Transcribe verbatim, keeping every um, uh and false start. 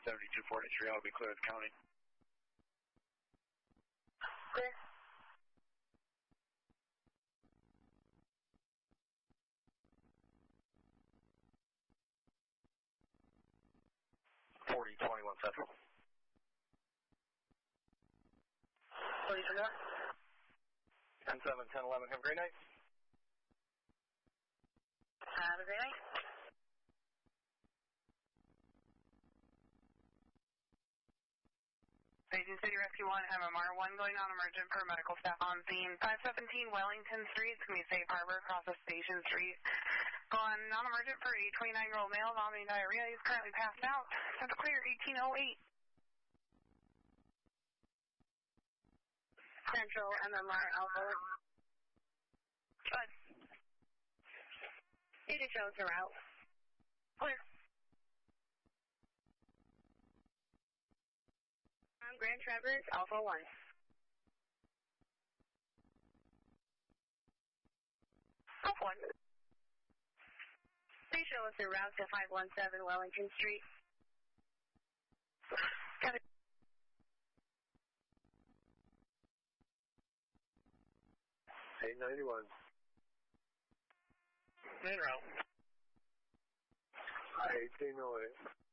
seventy-two forty-three, I'll be clear of the county. Clear. forty twenty-one Central. forty from there. ten seven, ten eleven, have a great night. Have a great night. Station City Rescue one, M M R one going on emergent for medical staff on scene. five seventeen Wellington Street, it's going to be Safe Harbor across the Station Street. Going non-emergent for a twenty-nine-year-old male, vomiting diarrhea. He's currently passed out. That's clear, eighteen oh eight. Central, M M R Alpha. Good. You can show us a route. Clear. I'm Grand Traverse, Alpha one. Alpha one. Please show us a route to five one seven Wellington Street. Got it. eight ninety-one. Main route. eighteen oh eight.